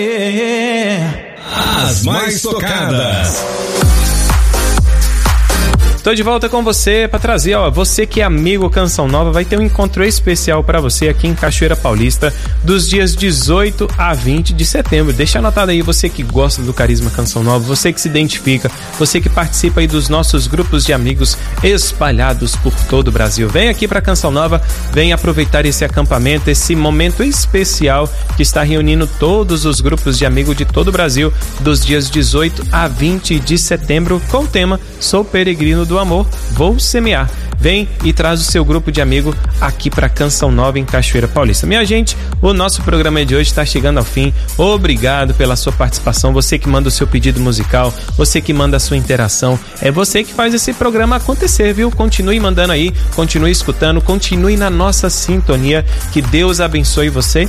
As mais tocadas. Tô de volta com você para trazer, você que é amigo Canção Nova, vai ter um encontro especial para você aqui em Cachoeira Paulista, dos dias 18 a 20 de setembro. Deixa anotado aí, você que gosta do Carisma Canção Nova, você que se identifica, você que participa aí dos nossos grupos de amigos espalhados por todo o Brasil. Vem aqui para Canção Nova, vem aproveitar esse acampamento, esse momento especial que está reunindo todos os grupos de amigos de todo o Brasil, dos dias 18 a 20 de setembro, com o tema Sou Peregrino do Amor, Vou Semear. Vem e traz o seu grupo de amigo aqui para Canção Nova em Cachoeira Paulista. Minha gente, o nosso programa de hoje está chegando ao fim. Obrigado pela sua participação, você que manda o seu pedido musical, você que manda a sua interação, é você que faz esse programa acontecer, viu? Continue mandando aí, continue escutando, continue na nossa sintonia, que Deus abençoe você